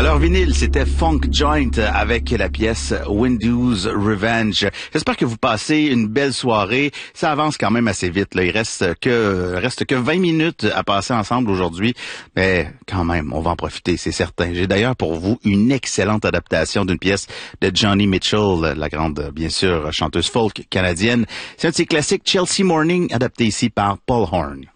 Alors vinyle, c'était Funk Joint avec la pièce Window's Revenge. J'espère que vous passez une belle soirée. Ça avance quand même assez vite, là. Il reste que 20 minutes à passer ensemble aujourd'hui. Mais quand même, on va en profiter, c'est certain. J'ai d'ailleurs pour vous une excellente adaptation d'une pièce de Joni Mitchell, la grande, bien sûr, chanteuse folk canadienne. C'est un de ses classiques, Chelsea Morning, adapté ici par Paul Horn.